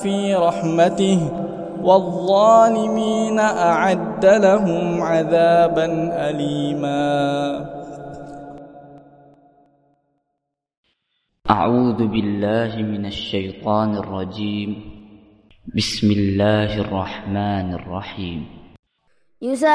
في رحمته والظالمين أعد لهم عذابا أليما. أعوذ بالله من الشيطان الرجيم. بسم الله الرحمن الرحيم.